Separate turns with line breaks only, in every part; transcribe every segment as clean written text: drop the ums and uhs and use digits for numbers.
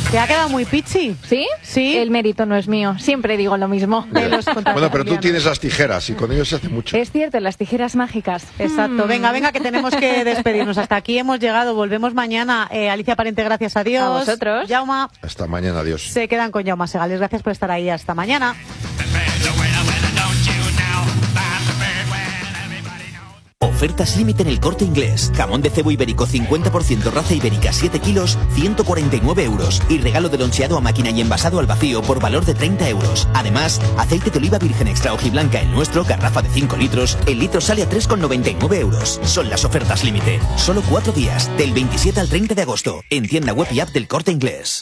Te ha quedado muy pichi.
¿Sí?
Sí.
El mérito no es mío. Siempre digo lo mismo.
Bueno, pero tú tienes las tijeras y con ellos se hace mucho.
Es cierto, las tijeras mágicas.
Exacto. Venga, que tenemos que despedirnos. Hasta aquí hemos llegado. Volvemos mañana. Alicia Parente, gracias a Dios.
A vosotros.
Jauma.
Hasta mañana, adiós.
Se quedan con Jauma Segales. Gracias por estar ahí. Hasta mañana.
Ofertas límite en El Corte Inglés. Jamón de cebo ibérico 50% raza ibérica 7 kilos, 149 euros. Y regalo de loncheado a máquina y envasado al vacío por valor de 30 euros. Además, aceite de oliva virgen extra hojiblanca el nuestro, garrafa de 5 litros. El litro sale a 3,99 euros. Son las ofertas límite. Solo 4 días, del 27 al 30 de agosto. En tienda web y app del Corte Inglés.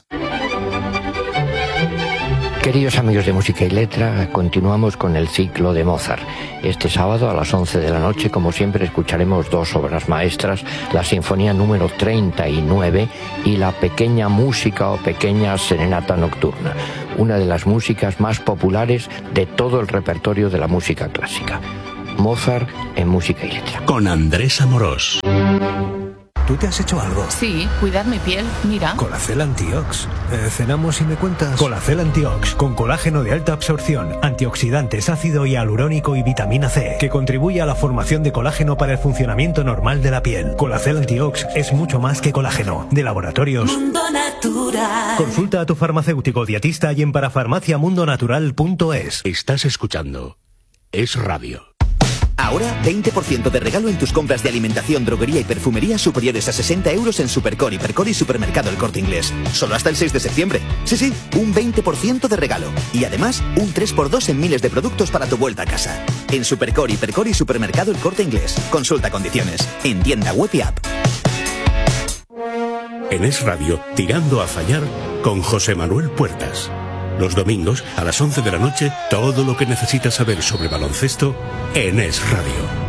Queridos amigos de Música y Letra, continuamos con el ciclo de Mozart. Este sábado a las 11 de la noche, como siempre, escucharemos 2 obras maestras, la Sinfonía número 39 y la Pequeña Música o Pequeña Serenata Nocturna, una de las músicas más populares de todo el repertorio de la música clásica. Mozart en Música y Letra.
Con Andrés Amorós.
¿Tú te has hecho algo?
Sí, cuidar mi piel, mira.
Colacel Antiox. ¿Cenamos y me cuentas? Colacel Antiox, con colágeno de alta absorción, antioxidantes, ácido hialurónico y vitamina C, que contribuye a la formación de colágeno para el funcionamiento normal de la piel. Colacel Antiox es mucho más que colágeno. De Laboratorios
Mundo Natural.
Consulta a tu farmacéutico dietista y en parafarmaciamundonatural.es.
Estás escuchando Es Radio.
Ahora, 20% de regalo en tus compras de alimentación, droguería y perfumería superiores a 60 euros en Supercor, Hipercor y Supermercado El Corte Inglés. Solo hasta el 6 de septiembre. Sí, un 20% de regalo. Y además, un 3x2 en miles de productos para tu vuelta a casa. En Supercor, Hipercor y Supermercado El Corte Inglés. Consulta condiciones. En tienda web y app.
En Es Radio, Tirando a Fallar, con José Manuel Puertas. Los domingos, a las 11 de la noche, todo lo que necesitas saber sobre baloncesto en Es Radio.